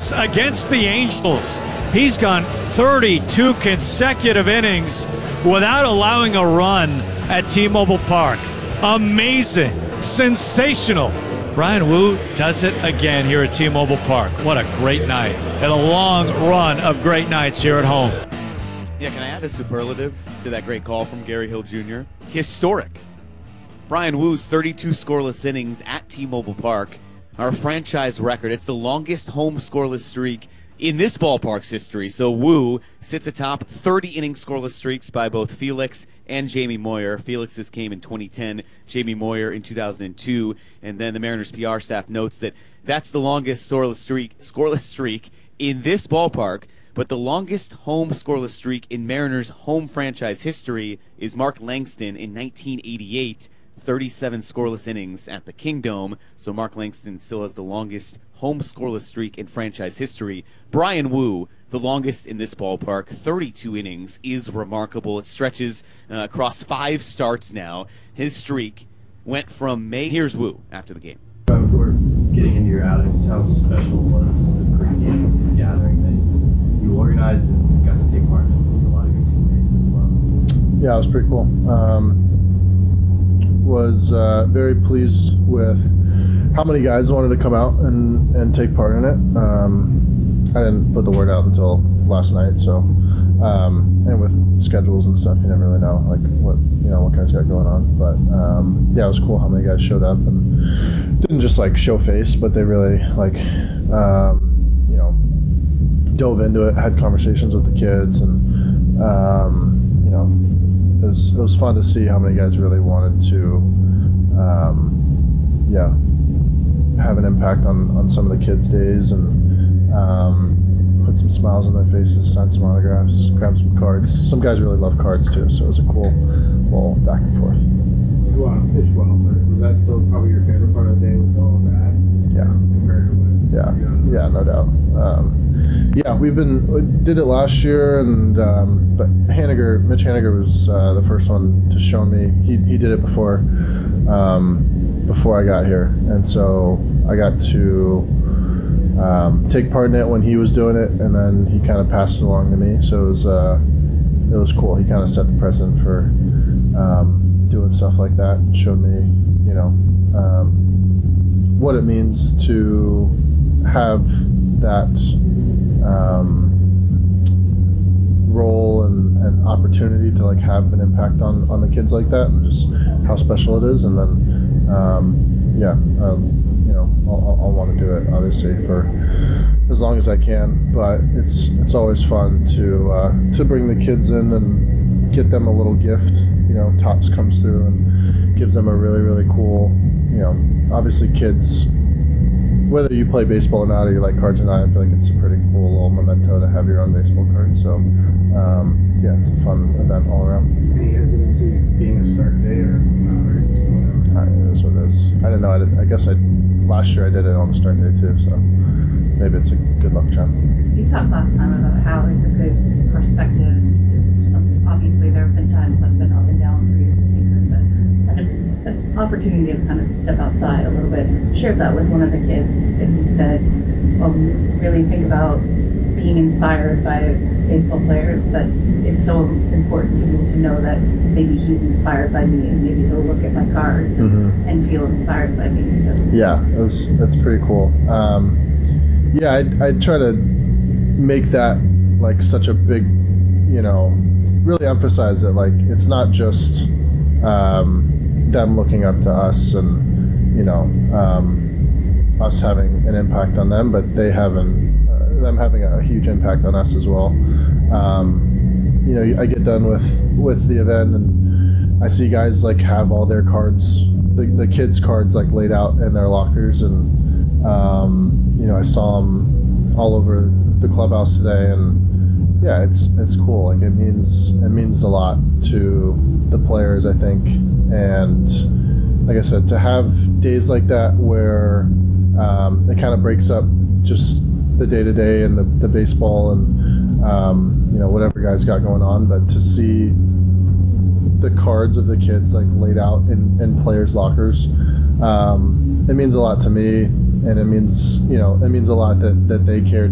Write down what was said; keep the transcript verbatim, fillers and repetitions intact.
innings against the Angels. He's gone thirty-two consecutive innings without allowing a run at T-Mobile Park. Amazing, sensational. Bryan Woo does it again here at T-Mobile Park. What a great night and a long run of great nights here at home. Yeah, can I add a superlative to that great call from Gary Hill Junior? Historic. Bryan Woo's thirty-two scoreless innings at T-Mobile Park are a franchise record. It's the longest home scoreless streak in this ballpark's history. So Woo sits atop thirty inning scoreless streaks by both Felix and Jamie Moyer. Felix's came in twenty ten, Jamie Moyer in two thousand two, and then the Mariners P R staff notes that that's the longest scoreless streak, scoreless streak in this ballpark. But the longest home scoreless streak in Mariners home franchise history is Mark Langston in nineteen eighty-eight. thirty-seven scoreless innings at the Kingdome, so Mark Langston still has the longest home scoreless streak in franchise history. Bryan Woo, the longest in this ballpark, thirty-two innings, is remarkable. It stretches uh, across five starts now. His streak went from May. Here's Woo after the game. Before getting into your outings, how special was the pregame gathering that you organized and got to take part in with a lot of your teammates as well? Yeah, it was pretty cool. Um, was uh, very pleased with how many guys wanted to come out and, and take part in it. Um, I didn't put the word out until last night, so um, and with schedules and stuff, you never really know like what you know what guys got going on. But um, yeah, it was cool how many guys showed up and didn't just like show face, but they really like um, you know dove into it, had conversations with the kids, and um, you know. It was, it was fun to see how many guys really wanted to, um, yeah, have an impact on, on some of the kids' days and um, put some smiles on their faces, sign some autographs, grab some cards. Some guys really love cards too, so it was a cool little back and forth. You want to pitch well, but was that still probably your favorite part of the day with all of that? Yeah. Compared to what? Yeah, yeah, no doubt. Um, yeah, we've been we did it last year, and um, but Haniger, Mitch Haniger was uh, the first one to show me. He he did it before um, before I got here, and so I got to um, take part in it when he was doing it, and then he kind of passed it along to me. So it was uh, it was cool. He kind of set the precedent for um, doing stuff like that, and showed me, you know, um, what it means to have that um, role and, and opportunity to like have an impact on, on the kids like that, and just how special it is. And then um, yeah, um, you know, I'll, I'll want to do it obviously for as long as I can. But it's it's always fun to uh, to bring the kids in and get them a little gift. You know, Topps comes through and gives them a really really cool. You know, obviously kids, whether you play baseball or not, or you like cards or not, I feel like it's a pretty cool little memento to have your own baseball card. So, um, yeah, it's a fun event all around. Any hesitancy being a start day, or not, or just whatever? It is what it is. I didn't know. I, did, I guess I last year I did it on the start day too. So maybe it's a good luck charm. You talked last time about how it's a good perspective. Some, obviously, there have been times I've been up and down for you this season, but an opportunity to kind of step outside a little bit. Shared that with one of the kids, and he said, well, really think about being inspired by baseball players, but it's so important to me to know that maybe he's inspired by me, and maybe he'll look at my cards mm-hmm. and feel inspired by me. So. Yeah, it was, that's pretty cool. Um, yeah, I I try to make that like such a big, you know, really emphasize that like it's not just um, them looking up to us and, you know, um, us having an impact on them, but they having uh, them having a huge impact on us as well. Um, you know, I get done with with the event and I see guys like have all their cards, the, the kids' cards like laid out in their lockers, and um, you know, I saw them all over the clubhouse today, and yeah, it's it's cool. Like it means it means a lot to the players, I think, and like I said, to have days like that where um, it kind of breaks up just the day to day and the, the baseball and um, you know, whatever guys got going on, but to see the cards of the kids like laid out in, in players' lockers, um, it means a lot to me, and it means, you know, it means a lot that, that they care